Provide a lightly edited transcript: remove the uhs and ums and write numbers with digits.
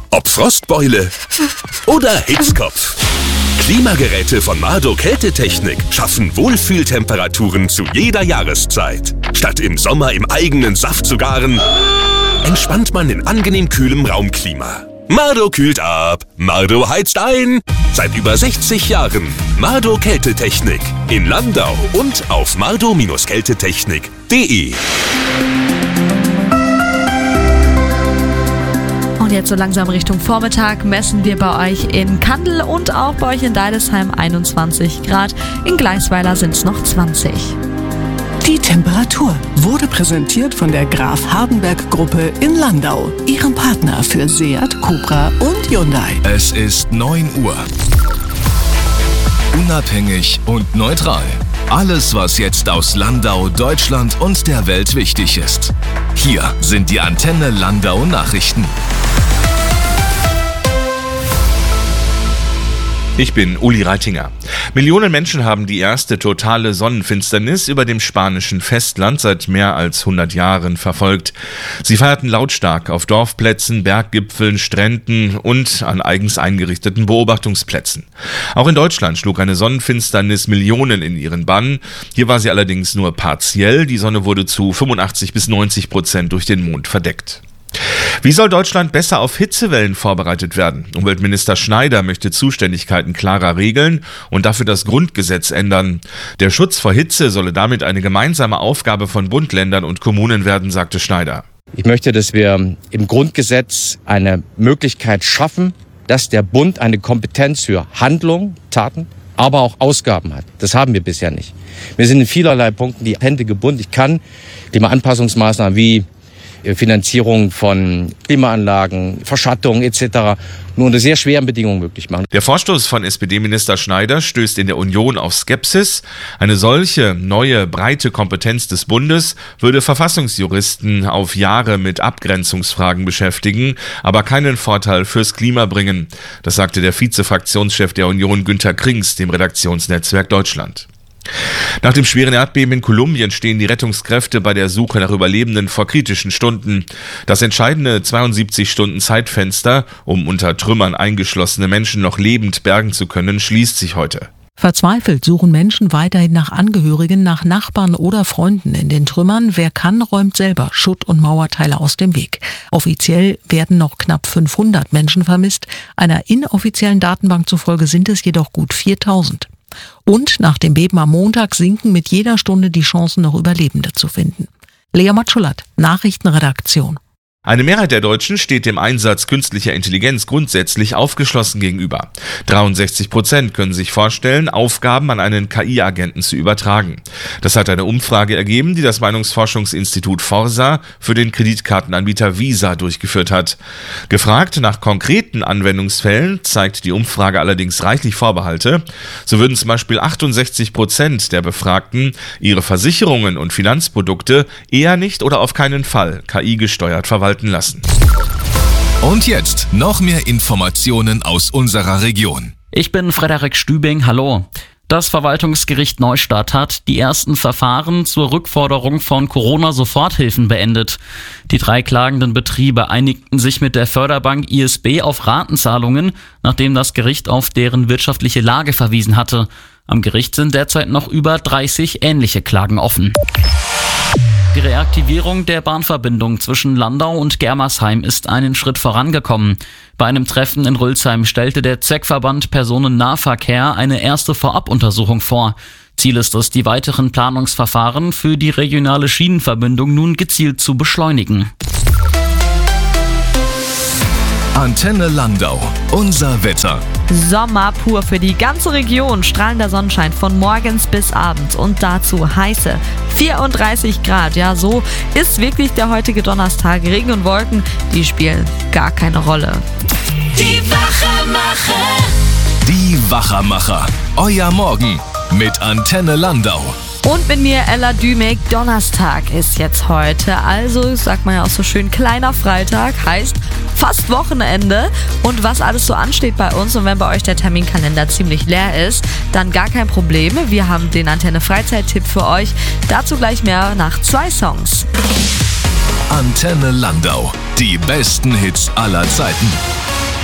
Ob Frostbeule oder Hitzkopf. Klimageräte von Mardo Kältetechnik schaffen Wohlfühltemperaturen zu jeder Jahreszeit. Statt im Sommer im eigenen Saft zu garen, entspannt man in angenehm kühlem Raumklima. Mardo kühlt ab, Mardo heizt ein. Seit über 60 Jahren Mardo Kältetechnik in Landau und auf mardo-kältetechnik.de. Und jetzt so langsam Richtung Vormittag messen wir bei euch in Kandel und auch bei euch in Deidesheim 21 Grad. In Gleisweiler sind es noch 20. Die Temperatur wurde präsentiert von der Graf Hardenberg Gruppe in Landau, ihrem Partner für Seat, Cupra und Hyundai. Es ist 9 Uhr. Unabhängig und neutral. Alles, was jetzt aus Landau, Deutschland und der Welt wichtig ist. Hier sind die Antenne Landau Nachrichten. Ich bin Uli Reitinger. Millionen Menschen haben die erste totale Sonnenfinsternis über dem spanischen Festland seit mehr als 100 Jahren verfolgt. Sie feierten lautstark auf Dorfplätzen, Berggipfeln, Stränden und an eigens eingerichteten Beobachtungsplätzen. Auch in Deutschland schlug eine Sonnenfinsternis Millionen in ihren Bann. Hier war sie allerdings nur partiell. Die Sonne wurde zu 85-90% durch den Mond verdeckt. Wie soll Deutschland besser auf Hitzewellen vorbereitet werden? Umweltminister Schneider möchte Zuständigkeiten klarer regeln und dafür das Grundgesetz ändern. Der Schutz vor Hitze solle damit eine gemeinsame Aufgabe von Bund, Ländern und Kommunen werden, sagte Schneider. Ich möchte, dass wir im Grundgesetz eine Möglichkeit schaffen, dass der Bund eine Kompetenz für Handlung, Taten, aber auch Ausgaben hat. Das haben wir bisher nicht. Wir sind in vielerlei Punkten die Hände gebunden. Ich kann Klimaanpassungsmaßnahmen wie Finanzierung von Klimaanlagen, Verschattung etc. nur unter sehr schweren Bedingungen möglich machen. Der Vorstoß von SPD-Minister Schneider stößt in der Union auf Skepsis. Eine solche neue, breite Kompetenz des Bundes würde Verfassungsjuristen auf Jahre mit Abgrenzungsfragen beschäftigen, aber keinen Vorteil fürs Klima bringen. Das sagte der Vize-Fraktionschef der Union Günter Krings dem Redaktionsnetzwerk Deutschland. Nach dem schweren Erdbeben in Kolumbien stehen die Rettungskräfte bei der Suche nach Überlebenden vor kritischen Stunden. Das entscheidende 72-Stunden-Zeitfenster, um unter Trümmern eingeschlossene Menschen noch lebend bergen zu können, schließt sich heute. Verzweifelt suchen Menschen weiterhin nach Angehörigen, nach Nachbarn oder Freunden in den Trümmern. Wer kann, räumt selber Schutt- und Mauerteile aus dem Weg. Offiziell werden noch knapp 500 Menschen vermisst. Einer inoffiziellen Datenbank zufolge sind es jedoch gut 4000. Und nach dem Beben am Montag sinken mit jeder Stunde die Chancen, noch Überlebende zu finden. Lea Matschulat, Nachrichtenredaktion. Eine Mehrheit der Deutschen steht dem Einsatz künstlicher Intelligenz grundsätzlich aufgeschlossen gegenüber. 63% können sich vorstellen, Aufgaben an einen KI-Agenten zu übertragen. Das hat eine Umfrage ergeben, die das Meinungsforschungsinstitut Forsa für den Kreditkartenanbieter Visa durchgeführt hat. Gefragt nach konkreten Anwendungsfällen zeigt die Umfrage allerdings reichlich Vorbehalte. So würden zum Beispiel 68% der Befragten ihre Versicherungen und Finanzprodukte eher nicht oder auf keinen Fall KI-gesteuert verwalten lassen. Und jetzt noch mehr Informationen aus unserer Region. Ich bin Frederik Stübing, hallo. Das Verwaltungsgericht Neustadt hat die ersten Verfahren zur Rückforderung von Corona-Soforthilfen beendet. Die 3 klagenden Betriebe einigten sich mit der Förderbank ISB auf Ratenzahlungen, nachdem das Gericht auf deren wirtschaftliche Lage verwiesen hatte. Am Gericht sind derzeit noch über 30 ähnliche Klagen offen. Die Reaktivierung der Bahnverbindung zwischen Landau und Germersheim ist einen Schritt vorangekommen. Bei einem Treffen in Rülsheim stellte der Zweckverband Personennahverkehr eine erste Vorabuntersuchung vor. Ziel ist es, die weiteren Planungsverfahren für die regionale Schienenverbindung nun gezielt zu beschleunigen. Antenne Landau, unser Wetter. Sommer pur für die ganze Region, strahlender Sonnenschein von morgens bis abends und dazu heiße 34 Grad. Ja, so ist wirklich der heutige Donnerstag. Regen und Wolken, die spielen gar keine Rolle. Die Wachermacher. Die Wachermacher. Euer Morgen mit Antenne Landau. Und mit mir Ella Dümig. Donnerstag ist jetzt heute, also sagt man ja auch so schön, kleiner Freitag, heißt fast Wochenende. Und was alles so ansteht bei uns und wenn bei euch der Terminkalender ziemlich leer ist, dann gar kein Problem. Wir haben den Antenne-Freizeit-Tipp für euch. Dazu gleich mehr nach 2 Songs. Antenne Landau. Die besten Hits aller Zeiten.